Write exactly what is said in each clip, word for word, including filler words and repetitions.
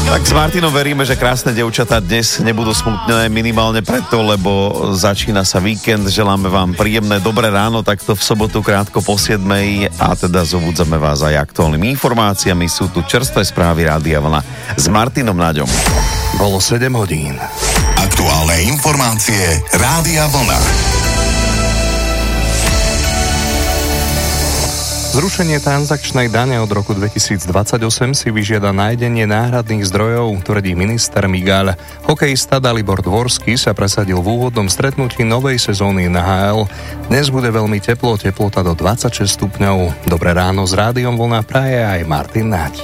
Tak s Martinom veríme, že krásne dievčatá dnes nebudú smutné minimálne preto, lebo začína sa víkend. Želáme vám príjemné dobré ráno, takto v sobotu krátko po siedmej a teda zobudzame vás aj aktuálnymi informáciami. Sú tu čerstvé správy Rádia Vlna s Martinom Naďom. Bolo sedem hodín. Aktuálne informácie Rádia Vlna. Zrušenie transakčnej dane od roku dvetisícdvadsaťosem si vyžiada nájdenie náhradných zdrojov, tvrdí minister Migaľ. Hokejista Dalibor Dvorský sa presadil v úvodnom stretnutí novej sezóny en há el. Dnes bude veľmi teplo, teplota do dvadsaťšesť stupňov. Dobré ráno s Rádiom Vlna praje aj Martin Naď.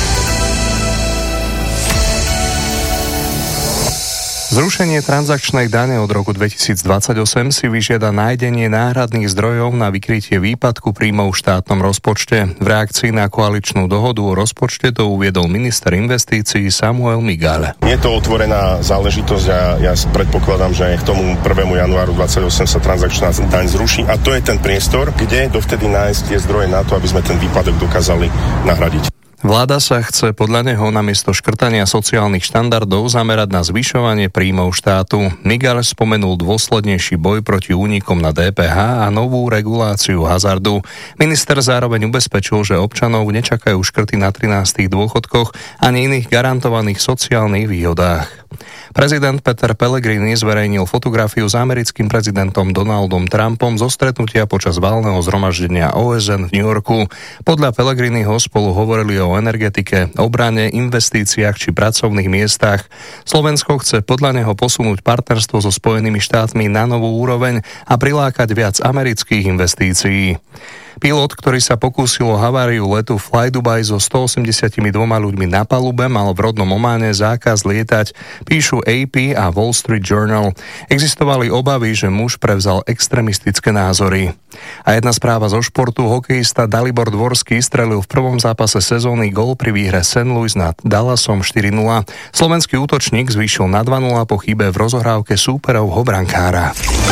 Zrušenie transakčnej dane od roku dvetisícdvadsaťosem si vyžiada nájdenie náhradných zdrojov na vykrytie výpadku príjmov v štátnom rozpočte. V reakcii na koaličnú dohodu o rozpočte to uviedol minister investícií Samuel Migaľ. Je to otvorená záležitosť a ja predpokladám, že k tomu prvému januáru dvadsaťosem sa transakčná daň zruší a to je ten priestor, kde dovtedy nájsť tie zdroje na to, aby sme ten výpadok dokázali nahradiť. Vláda sa chce podľa neho namiesto škrtania sociálnych štandardov zamerať na zvyšovanie príjmov štátu. Migaľ spomenul dôslednejší boj proti únikom na dé pé há a novú reguláciu hazardu. Minister zároveň ubezpečil, že občanov nečakajú škrty na trinástych dôchodkoch ani iných garantovaných sociálnych výhodách. Prezident Peter Pellegrini zverejnil fotografiu s americkým prezidentom Donaldom Trumpom zo stretnutia počas valného zhromaždenia ó es en v New Yorku. Podľa Pellegriniho spolu hovorili o energetike, obrane, investíciách či pracovných miestach. Slovensko chce podľa neho posunúť partnerstvo so Spojenými štátmi na novú úroveň a prilákať viac amerických investícií. Pilot, ktorý sa pokúsil o haváriu letu Fly Dubai so stoosemdesiatdva ľuďmi na palube, mal v rodnom Ománe zákaz lietať, píšu á pé a Wall Street Journal. Existovali obavy, že muž prevzal extrémistické názory. A jedna správa zo športu, hokejista Dalibor Dvorský strelil v prvom zápase sezóny gól pri výhre Saint Louis nad Dallasom štyri nula. Slovenský útočník zvýšil na dva nula po chybe v rozohrávke súperovho brankára.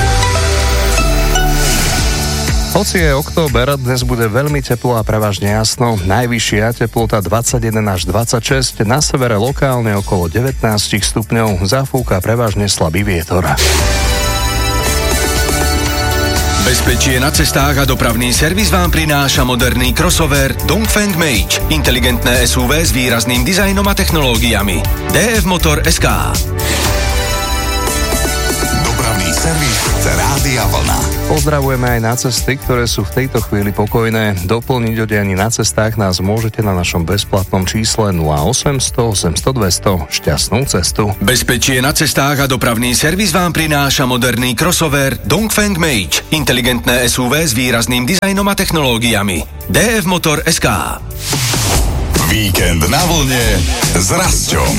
Hoci je október, dnes bude veľmi teplo a prevažne jasno. Najvyššia teplota dvadsaťjeden až dvadsaťšesť, na severe lokálne okolo devätnásť stupňov, zafúka prevažne slabý vietor. Bezpečie na cestách a dopravný servis vám prináša moderný crossover Dongfeng Mage. Inteligentné es ú vé s výrazným dizajnom a technológiami. dé ef Motor es ká. Dopravný servis Rádia Vlna. Pozdravujeme aj na cesty, ktoré sú v tejto chvíli pokojné. Doplniť o dianí na cestách nás môžete na našom bezplatnom čísle nula osem sto osemsto dvesto. Šťastnú cestu. Bezpečie na cestách a dopravný servis vám prináša moderný crossover Dongfeng Mage. Inteligentné es ú vé s výrazným dizajnom a technológiami. dé ef Motor es ká. Víkend na vlne s Rasťom.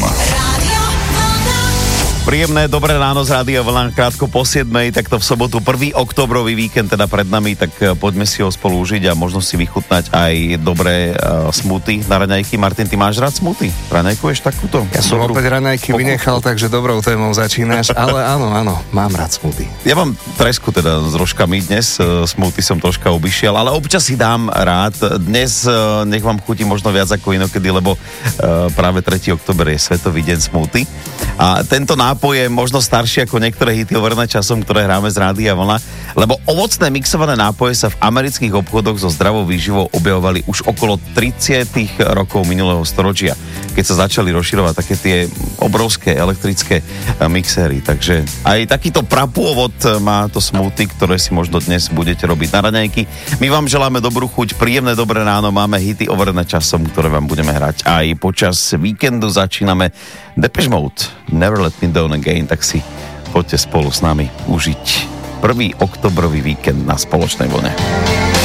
Príjemné, dobré ráno z Rádia Vlna, krátko po siedmej, takto v sobotu prvý októbrový víkend teda pred nami, tak poďme si ho spolu užiť a možno si vychutnať aj dobré uh, smuty na raňajky. Martin, ty máš rád smuty? Raňajkuješ takúto? Ja som dobrú... opäť raňajky Poku... vynechal, takže dobrou témou začínaš, ale áno, áno, mám rád smuty. Ja mám tresku teda s rožkami dnes, uh, smuty som troška obišiel, ale občas si dám rád. Dnes uh, nech vám chutí možno viac ako inokedy, lebo uh, práve tretieho október je Svetový deň smuty. A tento nápoj je možno starší ako niektoré hity overené časom, ktoré hráme z Rádia Vlna, lebo ovocné mixované nápoje sa v amerických obchodoch so zdravou výživou objavovali už okolo tridsiatych rokov minulého storočia, keď sa začali rozširovať také tie obrovské elektrické mixéry. Takže aj takýto prapôvod má to smoothie, ktoré si možno dnes budete robiť na raňajky. My vám želáme dobrú chuť, príjemné dobré ráno, máme hity overené časom, ktoré vám budeme hrať aj počas víkendu. Začíname Depeche Mode, Never Let Me Down Again, tak si poďte spolu s nami užiť prvý októbrový víkend na spoločnej vlne.